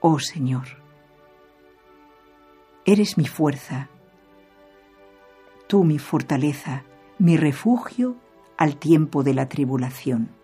oh Señor. Eres mi fuerza, tú mi fortaleza, mi refugio al tiempo de la tribulación.